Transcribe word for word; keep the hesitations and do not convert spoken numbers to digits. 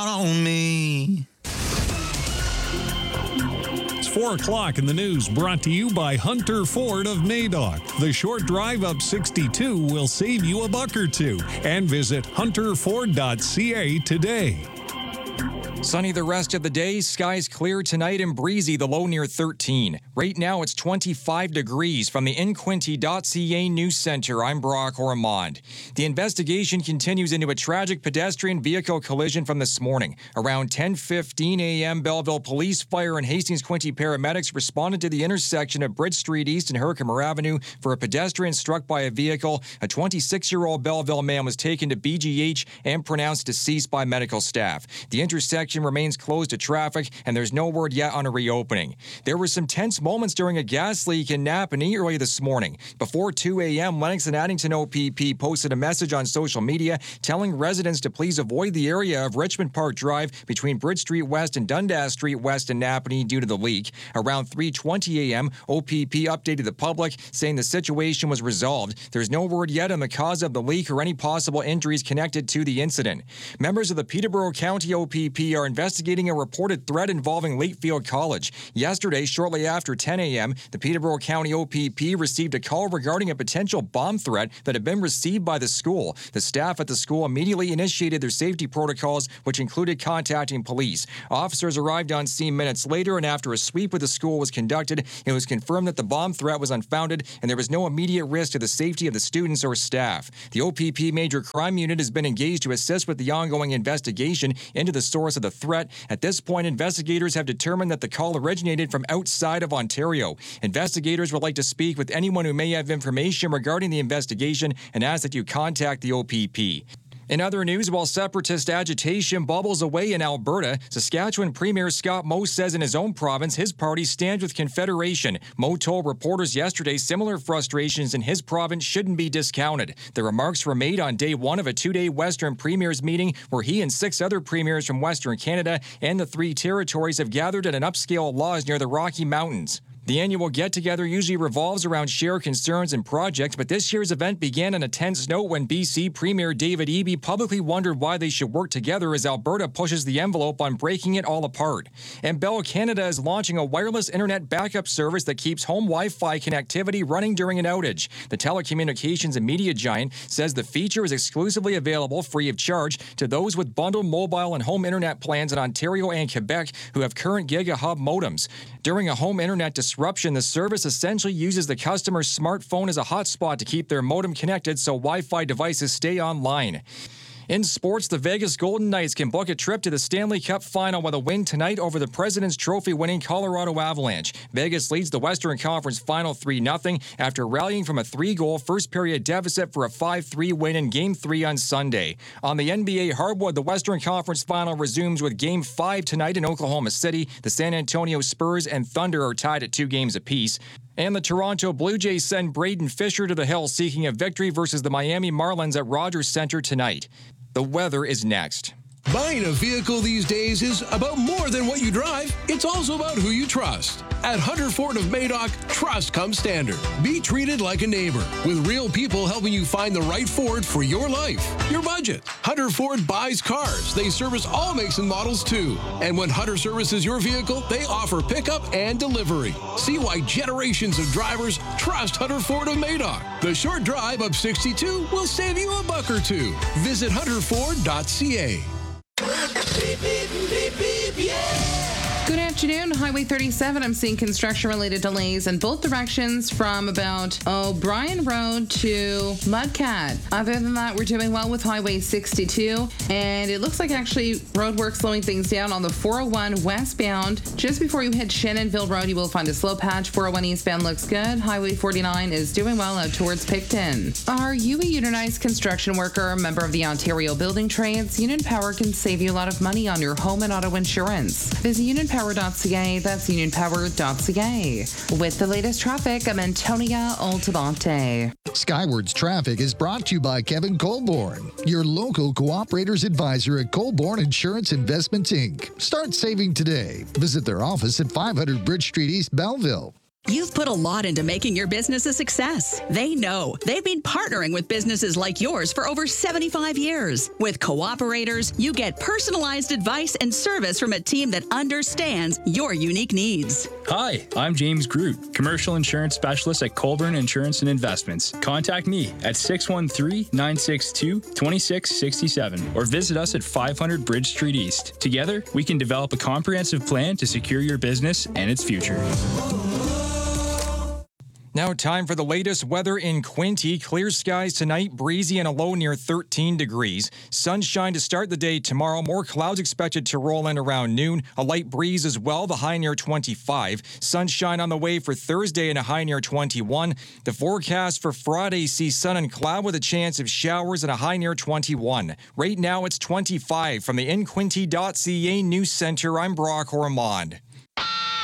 on me. It's four o'clock in the news, brought to you by Hunter Ford of Madoc. The short drive up sixty-two will save you a buck or two. And visit hunter ford dot c a today. Sunny the rest of the day. Skies clear tonight and breezy, the low near thirteen. Right now it's twenty-five degrees. From the in quinte dot c a News Center, I'm Brock Ormond. The investigation continues into a tragic pedestrian vehicle collision from this morning. Around ten fifteen a.m., Belleville Police, Fire, and Hastings Quinte paramedics responded to the intersection of Bridge Street East and Herkimer Avenue for a pedestrian struck by a vehicle. A twenty-six-year-old Belleville man was taken to B G H and pronounced deceased by medical staff. The intersection remains closed to traffic, and there's no word yet on a reopening. There were some tense moments during a gas leak in Napanee early this morning. Before two a.m., Lennox and Addington O P P posted a message on social media telling residents to please avoid the area of Richmond Park Drive between Bridge Street West and Dundas Street West in Napanee due to the leak. Around three twenty a.m., O P P updated the public saying the situation was resolved. There's no word yet on the cause of the leak or any possible injuries connected to the incident. Members of the Peterborough County O P P are investigating a reported threat involving Lakefield College. Yesterday, shortly after ten a.m., the Peterborough County O P P received a call regarding a potential bomb threat that had been received by the school. The staff at the school immediately initiated their safety protocols, which included contacting police. Officers arrived on scene minutes later, and after a sweep of the school was conducted, it was confirmed that the bomb threat was unfounded and there was no immediate risk to the safety of the students or staff. The O P P Major Crime Unit has been engaged to assist with the ongoing investigation into the source of the threat. At this point, investigators have determined that the call originated from outside of Ontario. Investigators would like to speak with anyone who may have information regarding the investigation and ask that you contact the O P P. In other news, while separatist agitation bubbles away in Alberta, Saskatchewan Premier Scott Moe says in his own province his party stands with Confederation. Moe told reporters yesterday similar frustrations in his province shouldn't be discounted. The remarks were made on day one of a two-day Western Premiers meeting where he and six other premiers from Western Canada and the three territories have gathered at an upscale lodge near the Rocky Mountains. The annual get-together usually revolves around shared concerns and projects, but this year's event began on a tense note when B C Premier David Eby publicly wondered why they should work together as Alberta pushes the envelope on breaking it all apart. And Bell Canada is launching a wireless internet backup service that keeps home Wi-Fi connectivity running during an outage. The telecommunications and media giant says the feature is exclusively available free of charge to those with bundled mobile and home internet plans in Ontario and Quebec who have current GigaHub modems. During a home internet disruption, the service essentially uses the customer's smartphone as a hotspot to keep their modem connected so Wi-Fi devices stay online. In sports, the Vegas Golden Knights can book a trip to the Stanley Cup Final with a win tonight over the President's Trophy-winning Colorado Avalanche. Vegas leads the Western Conference Final three nothing after rallying from a three-goal first-period deficit for a five three win in Game three on Sunday. On the N B A hardwood, the Western Conference Final resumes with Game five tonight in Oklahoma City. The San Antonio Spurs and Thunder are tied at two games apiece. And the Toronto Blue Jays send Braden Fisher to the hill seeking a victory versus the Miami Marlins at Rogers Center tonight. The weather is next. Buying a vehicle these days is about more than what you drive. It's also about who you trust. At Hunter Ford of Madoc, trust comes standard. Be treated like a neighbor, with real people helping you find the right Ford for your life, your budget. Hunter Ford buys cars. They service all makes and models too. And when Hunter services your vehicle, they offer pickup and delivery. See why generations of drivers trust Hunter Ford of Madoc. The short drive up sixty-two will save you a buck or two. Visit hunter ford dot c a. Beep, beep, beep, beep, yeah. Good afternoon. Highway thirty-seven, I'm seeing construction-related delays in both directions from about O'Brien Road to Mudcat. Other than that, we're doing well with Highway sixty-two, and it looks like actually road work slowing things down on the four oh one westbound. Just before you hit Shannonville Road, you will find a slow patch. four oh one eastbound looks good. Highway forty-nine is doing well out towards Picton. Are you a unionized construction worker, member of the Ontario Building Trades? Union Power can save you a lot of money on your home and auto insurance. Visit union power dot c a. That's union power dot c a. With the latest traffic, I'm Antonia Altamonte. Skywards Traffic is brought to you by Kevin Colborne, your local cooperators advisor at Colborne Insurance Investments, Incorporated. Start saving today. Visit their office at five hundred Bridge Street East, Belleville. You've put a lot into making your business a success. They know. They've been partnering with businesses like yours for over seventy-five years. With Cooperators, you get personalized advice and service from a team that understands your unique needs. Hi, I'm James Groot, Commercial Insurance Specialist at Colburn Insurance and Investments. Contact me at six one three, nine six two, two six six seven or visit us at five hundred Bridge Street East. Together, we can develop a comprehensive plan to secure your business and its future. Now time for the latest weather in Quinte. Clear skies tonight, breezy and a low near thirteen degrees. Sunshine to start the day tomorrow. More clouds expected to roll in around noon. A light breeze as well, the high near twenty-five. Sunshine on the way for Thursday and a high near twenty-one. The forecast for Friday sees sun and cloud with a chance of showers and a high near twenty-one. Right now it's twenty-five. From the in quinte dot c a News Center, I'm Brock Ormond.